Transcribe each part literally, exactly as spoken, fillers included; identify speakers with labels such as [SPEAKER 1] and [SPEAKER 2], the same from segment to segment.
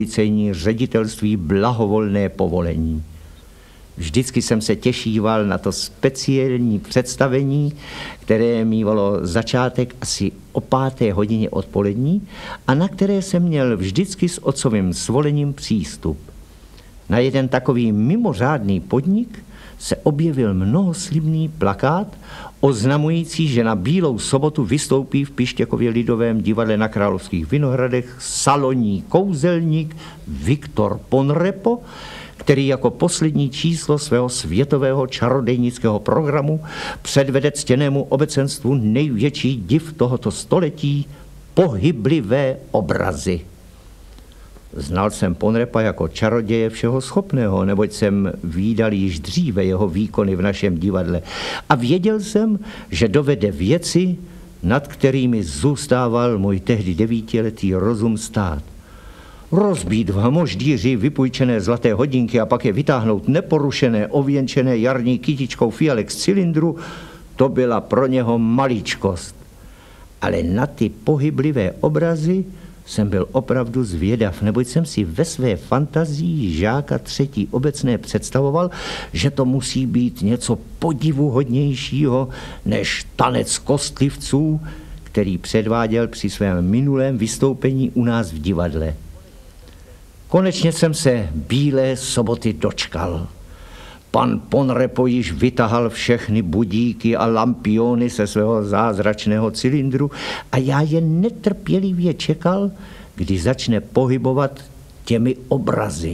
[SPEAKER 1] policejní ředitelství blahovolné povolení. Vždycky jsem se těšíval na to speciální představení, které mívalo začátek asi o páté hodině odpolední a na které jsem měl vždycky s otcovým svolením přístup. Na jeden takový mimořádný podnik se objevil mnohoslibný plakát oznamující, že na Bílou sobotu vystoupí v Pištěkově lidovém divadle na Královských Vinohradech salonní kouzelník Viktor Ponrepo, který jako poslední číslo svého světového čarodejnického programu předvede ctěnému obecenstvu největší div tohoto století – pohyblivé obrazy. Znal jsem Ponrepa jako čaroděje všeho schopného, neboť jsem vídal již dříve jeho výkony v našem divadle a věděl jsem, že dovede věci, nad kterými zůstával můj tehdy devítiletý rozum stát. Rozbít v hmoždíři vypůjčené zlaté hodinky a pak je vytáhnout neporušené, ověnčené jarní kytičkou fialek z cylindru, to byla pro něho maličkost. Ale na ty pohyblivé obrazy jsem byl opravdu zvědav, neboť jsem si ve své fantazii žáka třetí obecné představoval, že to musí být něco podivuhodnějšího než tanec kostlivců, který předváděl při svém minulém vystoupení u nás v divadle. Konečně jsem se Bílé soboty dočkal. Pan Ponrepo již vytahal všechny budíky a lampiony se svého zázračného cylindru a já je netrpělivě čekal, kdy začne pohybovat těmi obrazy.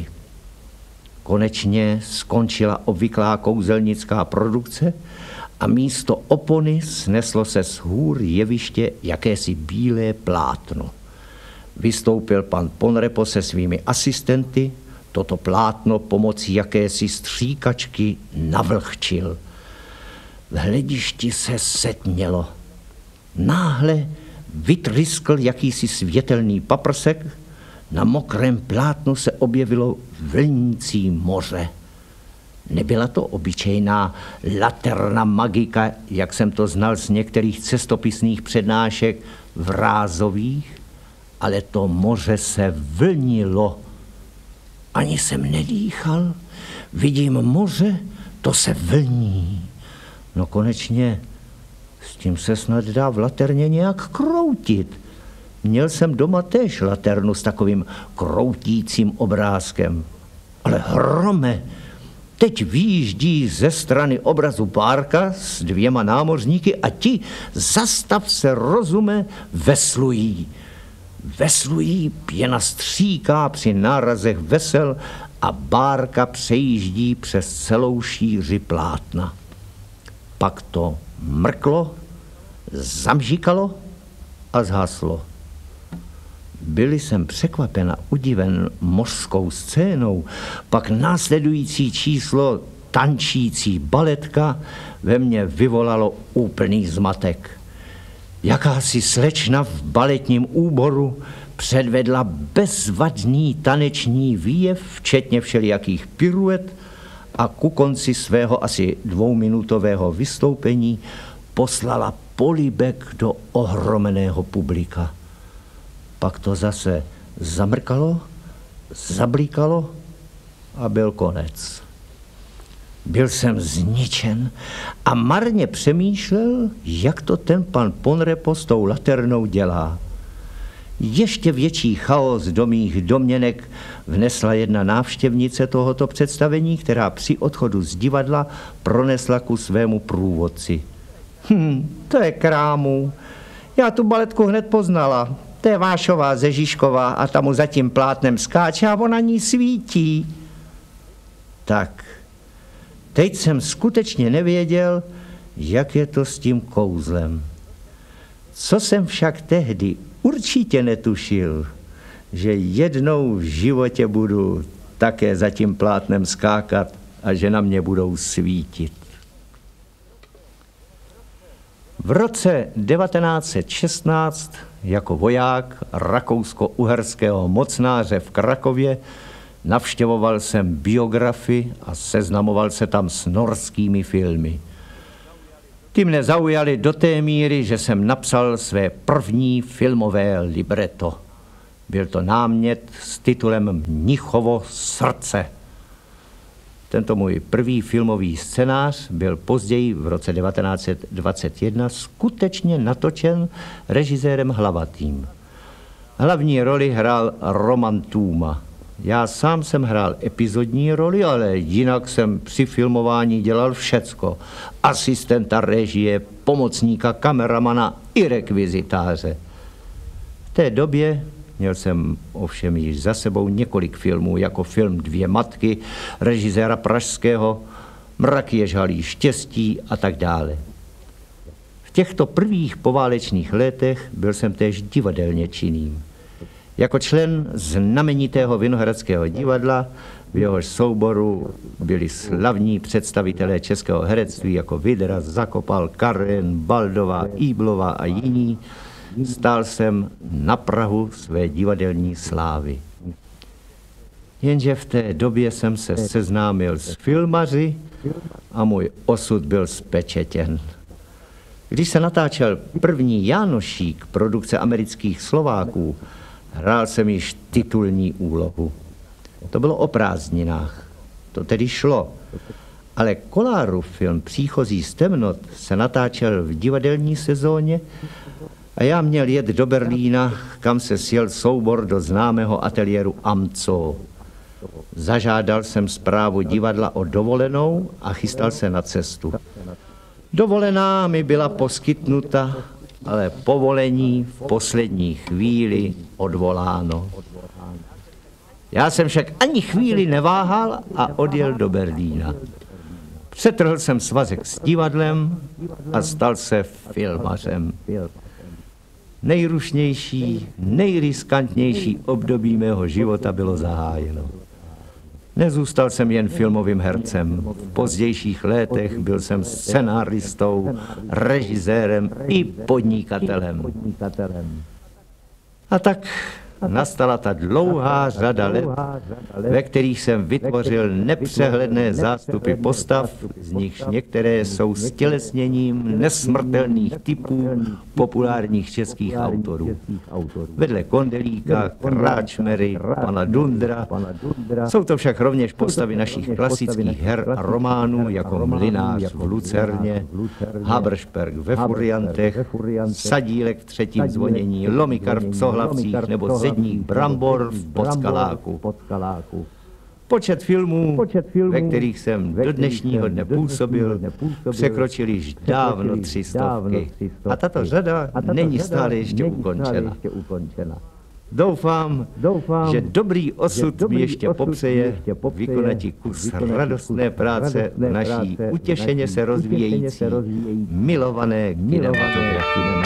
[SPEAKER 1] Konečně skončila obvyklá kouzelnická produkce a místo opony sneslo se z hůr jeviště jakési bílé plátno. Vystoupil pan Ponrepo se svými asistenty, toto plátno pomocí jakési stříkačky navlhčil. V hledišti se setmělo. Náhle vytryskl jakýsi světelný paprsek, na mokrém plátnu se objevilo vlnící moře. Nebyla to obyčejná laterna magika, jak jsem to znal z některých cestopisných přednášek vrázových, ale to moře se vlnilo. Ani jsem nedýchal, vidím moře, to se vlní. No konečně, s tím se snad dá v laterně nějak kroutit. Měl jsem doma též laternu s takovým kroutícím obrázkem. Ale hrome, teď vyjíždí ze strany obrazu bárka s dvěma námořníky a ti, zastav se rozume, veslují. Veslují, pěna stříká při nárazech vesel a bárka přejíždí přes celou šíři plátna. Pak to mrklo, zamžikalo a zhaslo. Byli jsem překvapen a udiven mořskou scénou, pak následující číslo tančící baletka ve mně vyvolalo úplný zmatek. Jakási slečna v baletním úboru předvedla bezvadný taneční výjev, včetně všelijakých piruet, a ku konci svého asi dvouminutového vystoupení poslala polibek do ohromeného publika. Pak to zase zamrkalo, zablíkalo a byl konec. Byl jsem zničen a marně přemýšlel, jak to ten pan Ponrepo s tou laternou dělá. Ještě větší chaos do mých domněnek vnesla jedna návštěvnice tohoto představení, která při odchodu z divadla pronesla ku svému průvodci. Hm, to je krámu. Já tu baletku hned poznala. To je Vášová ze Žižkova a ta mu za tím plátnem skáče a ona ní svítí. Tak, teď jsem skutečně nevěděl, jak je to s tím kouzlem. Co jsem však tehdy určitě netušil, že jednou v životě budu také za tím plátnem skákat a že na mě budou svítit. V roce devatenáct set šestnáct jako voják rakousko-uherského mocnáře v Krakově navštěvoval jsem biografy a seznamoval se tam s norskými filmy. Ty mne zaujaly do té míry, že jsem napsal své první filmové libreto. Byl to námět s titulem Mnichovo srdce. Tento můj první filmový scénář byl později v roce devatenáct set dvacet jedna skutečně natočen režisérem Hlavatým. Hlavní roli hrál Roman Tůma. Já sám jsem hrál epizodní roli, ale jinak jsem při filmování dělal všecko. Asistenta režie, pomocníka kameramana i rekvizitáře. V té době měl jsem ovšem již za sebou několik filmů, jako film Dvě matky, režiséra pražského, Mraky ježhalí štěstí a tak dále. V těchto prvních poválečných letech byl jsem též divadelně činným. Jako člen znamenitého Vinohradského divadla, v jehož souboru byli slavní představitelé českého herectví jako Vidra, Zakopal, Karen, Baldová, Íblová a jiní, stál jsem na prahu své divadelní slávy. Jenže v té době jsem se seznámil s filmaři a můj osud byl spečetěn. Když se natáčel první Jánošík produkce amerických Slováků, hrál jsem již titulní úlohu. To bylo o prázdninách. To tedy šlo. Ale Kollárův film Příchozí z temnot se natáčel v divadelní sezóně a já měl jet do Berlína, kam se sjel soubor do známého ateliéru Amco. Zažádal jsem správu divadla o dovolenou a chystal se na cestu. Dovolená mi byla poskytnuta, ale povolení v poslední chvíli odvoláno. Já jsem však ani chvíli neváhal a odjel do Berlína. Přetrhl jsem svazek s divadlem a stal se filmařem. Nejrušnější, nejriskantnější období mého života bylo zahájeno. Nezůstal jsem jen filmovým hercem. V pozdějších letech byl jsem scenáristou, režisérem i podnikatelem. A tak nastala ta dlouhá řada let, ve kterých jsem vytvořil nepřehledné zástupy postav, z nichž některé jsou stělesněním nesmrtelných typů populárních českých autorů. Vedle Kondelíka, Kráčmery, pana Dundra, jsou to však rovněž postavy našich klasických her a románů, jako Mlynář v Lucerně, Haberšperk ve Furiantech, Sadílek v Třetím zvonění, Lomikar v Psohlavcích nebo Zedník Brambor v Podskaláku. Počet filmů, ve kterých jsem do dnešního dne působil, překročil již dávno tři stovky. A tato řada není stále ještě ukončena. Doufám, že dobrý osud mi ještě popřeje vykonat kus radostné práce v naší utěšeně se rozvíjející, milované kinematografii.